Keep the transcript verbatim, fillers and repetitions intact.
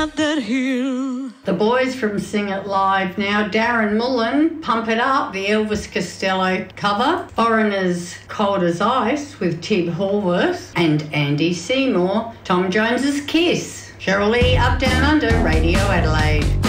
up that hill. The boys from Sing It Live now, Darren Mullen, Pump It Up, the Elvis Costello cover, Foreigners, Cold as Ice with Tib Hallworth, and Andy Seymour, Tom Jones's Kiss. Cheryl Lee, Up Down Under, Radio Adelaide.